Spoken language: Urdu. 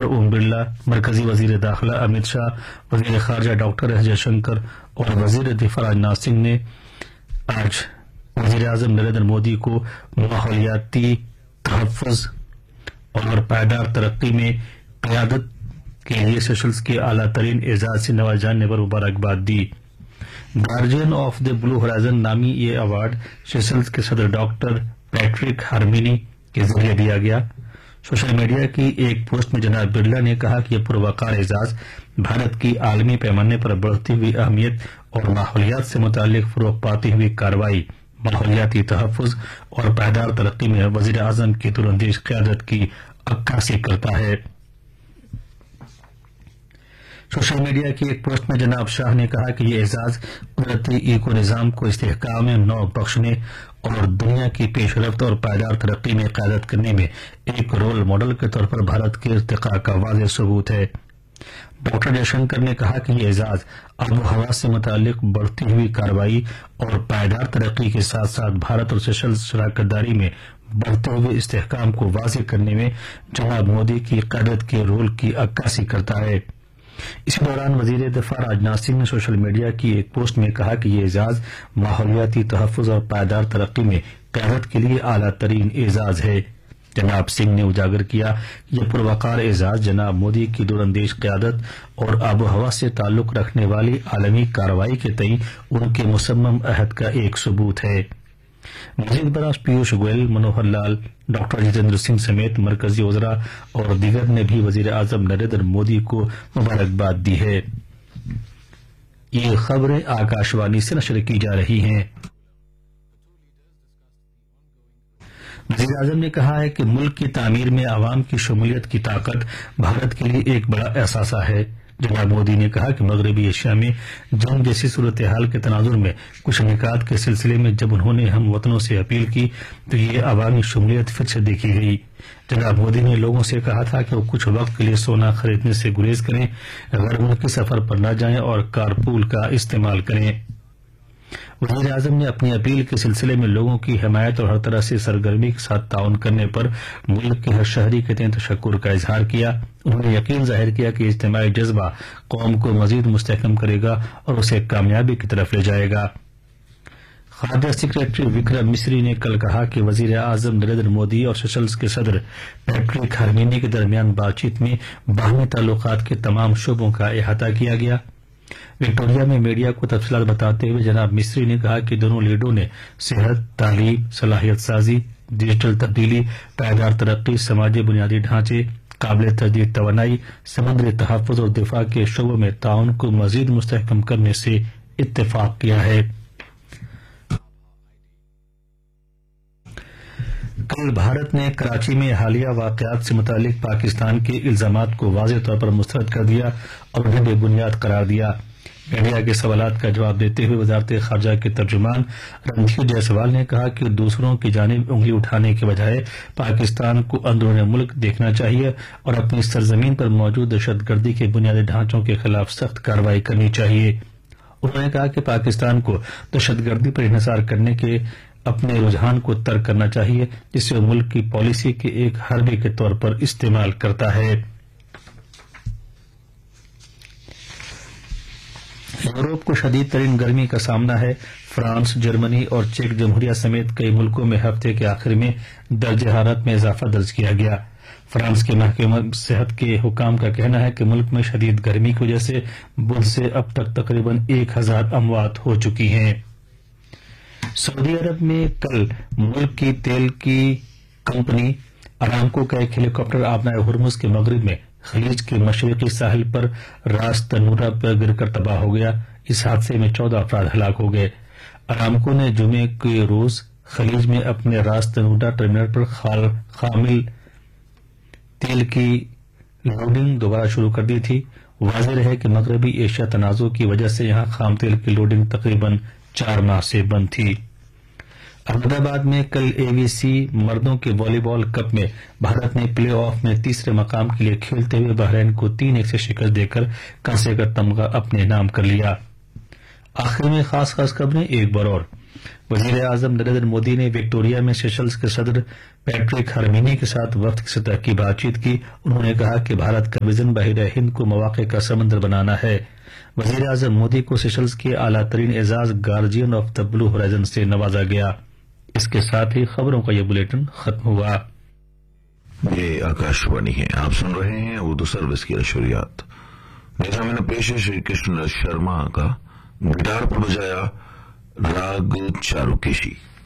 اوم برلا، مرکزی وزیر داخلہ امت شاہ، وزیر خارجہ ڈاکٹر ایس جے شنکر اور وزیر دفاع راجناتھ سنگھ نے آج وزیر اعظم نریندر مودی کو ماحولیاتی تحفظ اور پائیدار ترقی میں قیادت کے لیے سیشلز کے اعلیٰ ترین اعزاز سے نوازے جانے پر مبارکباد دی۔ Guardian of the blue horizon نامی یہ ایوارڈ سیشلز کے صدر ڈاکٹر پیٹرک ہارمینی کے ذریعے دیا گیا۔ سوشل میڈیا کی ایک پوسٹ میں جناب برلا نے کہا کہ یہ پروقار اعزاز بھارت کی عالمی پیمانے پر بڑھتی ہوئی اہمیت اور ماحولیات سے متعلق فروغ پاتی ہوئی کارروائی، ماحولیاتی تحفظ اور پائیدار ترقی میں وزیر اعظم کی دوراندیش قیادت کی عکاسی کرتا ہے۔ سوشل میڈیا کی ایک پوسٹ میں جناب شاہ نے کہا کہ یہ اعزاز قدرتی ایکو نظام کو استحکام میں نو بخشنے اور دنیا کی پیش رفت اور پائیدار ترقی میں قیادت کرنے میں ایک رول ماڈل کے طور پر بھارت کے ارتقاء کا واضح ثبوت ہے۔ ڈاکٹر جے شنکر نے کہا کہ یہ اعزاز آب و ہوا سے متعلق بڑھتی ہوئی کارروائی اور پائیدار ترقی کے ساتھ ساتھ بھارت اور سیشلز شراکت داری میں بڑھتے ہوئے استحکام کو واضح کرنے میں جناب مودی کی قیادت کے رول کی عکاسی کرتا ہے۔ اسی دوران وزیر دفاع راجناتھ سنگھ نے سوشل میڈیا کی ایک پوسٹ میں کہا کہ یہ اعزاز ماحولیاتی تحفظ اور پائیدار ترقی میں قیادت کے لیے اعلیٰ ترین اعزاز ہے۔ جناب سنگھ نے اجاگر کیا کہ یہ پروقار اعزاز جناب مودی کی دوراندیش قیادت اور آب و ہوا سے تعلق رکھنے والی عالمی کارروائی کے تئیں ان کے مصمم عہد کا ایک ثبوت ہے۔ مزید برآں پیوش گوئل، منوہر لال، ڈاکٹر جتیندر سنگھ سمیت مرکزی وزراء اور دیگر نے بھی وزیر اعظم نریندر مودی کو مبارکباد دی ہے۔ یہ خبریں آکاش وانی سے نشر کی جا رہی ہیں۔ وزیر اعظم نے کہا ہے کہ ملک کی تعمیر میں عوام کی شمولیت کی طاقت بھارت کے لیے ایک بڑا احساسہ ہے۔ جناب مودی نے کہا کہ مغربی ایشیا میں جنگ جیسی صورتحال کے تناظر میں کچھ نکات کے سلسلے میں جب انہوں نے ہم وطنوں سے اپیل کی تو یہ عوامی شمولیت پھر سے دیکھی گئی۔ جناب مودی نے لوگوں سے کہا تھا کہ وہ کچھ وقت کے لیے سونا خریدنے سے گریز کریں، غیر ملکی سفر پر نہ جائیں اور کارپول کا استعمال کریں۔ وزیر اعظم نے اپنی اپیل کے سلسلے میں لوگوں کی حمایت اور ہر طرح سے سرگرمی کے ساتھ تعاون کرنے پر ملک کے ہر شہری کے تئیں تشکر کا اظہار کیا۔ انہوں نے یقین ظاہر کیا کہ اجتماعی جذبہ قوم کو مزید مستحکم کرے گا اور اسے کامیابی کی طرف لے جائے گا۔ خارجہ سیکریٹری وکرم مسری نے کل کہا کہ وزیر اعظم نریندر مودی اور سیشلز کے صدر پیٹرک ہارمینی کے درمیان بات چیت میں باہمی تعلقات کے تمام شعبوں کا احاطہ کیا گیا۔ وکٹوریہ میں میڈیا کو تفصیلات بتاتے ہوئے جناب مسری نے کہا کہ دونوں لیڈروں نے صحت، تعلیم، صلاحیت سازی، ڈیجیٹل تبدیلی، پائیدار ترقی، سماجی بنیادی ڈھانچے، قابل تجدید توانائی، سمندری تحفظ اور دفاع کے شعبوں میں تعاون کو مزید مستحکم کرنے سے اتفاق کیا ہے۔ کل بھارت نے کراچی میں حالیہ واقعات سے متعلق پاکستان کے الزامات کو واضح طور پر مسترد کر دیا اور انہیں بے بنیاد قرار دیا۔ میڈیا کے سوالات کا جواب دیتے ہوئے وزارت خارجہ کے ترجمان رندھیر جیسوال نے کہا کہ دوسروں کی جانب انگلی اٹھانے کے بجائے پاکستان کو اندرون ملک دیکھنا چاہیے اور اپنی سرزمین پر موجود دہشت گردی کے بنیادی ڈھانچوں کے خلاف سخت کارروائی کرنی چاہیے۔ انہوں نے کہا کہ پاکستان کو دہشت گردی پر انحصار کرنے کے اپنے رجحان کو ترک کرنا چاہیے جسے وہ ملک کی پالیسی کے ایک حربے کے طور پر استعمال کرتا ہے۔ یورپ کو شدید ترین گرمی کا سامنا ہے۔ فرانس، جرمنی اور چیک جمہوریہ سمیت کئی ملکوں میں ہفتے کے آخر میں درجہ حرارت میں اضافہ درج کیا گیا۔ فرانس کے محکمہ صحت کے حکام کا کہنا ہے کہ ملک میں شدید گرمی کی وجہ سے بدھ سے اب تک تقریباً 1000 اموات ہو چکی ہیں۔ سعودی عرب میں کل ملک کی تیل کی کمپنی ارامکو کا ایک ہیلی کاپٹر آبنائے ہرمز کے مغرب میں خلیج کے مشرقی ساحل پر راس تنورہ پر گر کر تباہ ہو گیا۔ اس حادثے میں 14 افراد ہلاک ہو گئے۔ ارامکو نے جمعے کے روز خلیج میں اپنے راس تنورہ ٹرمینل پر خامل تیل کی لوڈنگ دوبارہ شروع کر دی تھی۔ واضح رہے کہ مغربی ایشیا تنازع کی وجہ سے یہاں خام تیل کی لوڈنگ تقریباً 4 ماہ سے بند تھی۔ احمد آباد میں کل اے وی سی مردوں کے والی بال کپ میں بھارت نے پلے آف میں تیسرے مقام کے لیے کھیلتے ہوئے بحرین کو 3-1 سے شکست دے کر کانسے کا تمغہ اپنے نام کر لیا۔ آخر میں خاص خبریں ایک بار اور۔ وزیر اعظم نریندر مودی نے وکٹوریا میں سیشلز کے صدر پیٹرک ہرمینی کے ساتھ وفد کی سطح کی بات چیت کی. انہوں نے کہا کہ بھارت کا وژن بحیرہ ہند کو مواقع کا سمندر بنانا ہے. وزیر اعظم مودی کو سیشلز کے اعلیٰ ترین اعزاز guardian of the blue horizon سے نوازا گیا. اس کے ساتھ ہی خبروں کا یہ بلیٹن ختم ہوا. یہ آکاشوانی ہے، آپ سن رہے ہیں اردو سروس کی نشریات. نظام پیش شری کرشن شرما کا گٹار پر بجایا راگ چاروکیشی.